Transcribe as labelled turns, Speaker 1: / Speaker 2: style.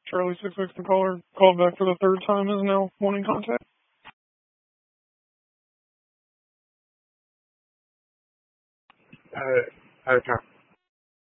Speaker 1: Charlie 66, the caller, called back for the third time, is now wanting contact.
Speaker 2: Okay.